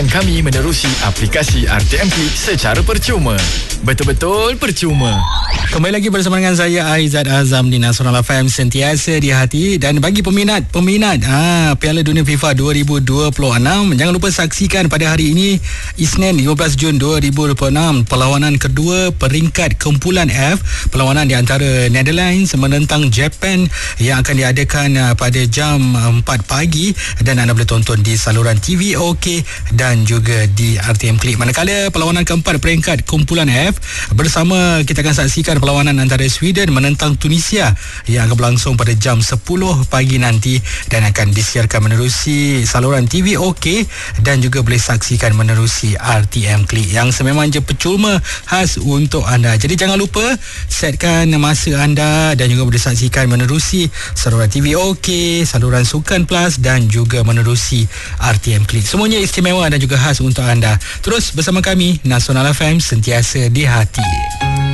Kami menerusi aplikasi RTM Klik secara percuma. Betul-betul percuma. Kembali lagi bersama dengan saya Aizat Azam di Nasional FM, sentiasa di hati. Dan bagi peminat Piala Dunia FIFA 2026, jangan lupa saksikan pada hari ini Isnin 15 Jun 2026 perlawanan kedua peringkat kumpulan F. Perlawanan di antara Netherlands menentang Japan yang akan diadakan pada jam 4 pagi dan anda boleh tonton di saluran TV OK dan juga di RTM Klik. Manakala perlawanan keempat peringkat kumpulan F bersama, kita akan saksikan perlawanan antara Sweden menentang Tunisia yang akan berlangsung pada jam 10 pagi nanti dan akan disiarkan menerusi saluran TV OK dan juga boleh saksikan menerusi RTM Klik yang sememangnya percuma khas untuk anda. Jadi jangan lupa setkan masa anda dan juga boleh saksikan menerusi saluran TV OK, saluran Sukan Plus dan juga menerusi RTM Klik. Semuanya istimewa dan juga khas untuk anda. Terus bersama kami, Nasional FM, sentiasa di hati.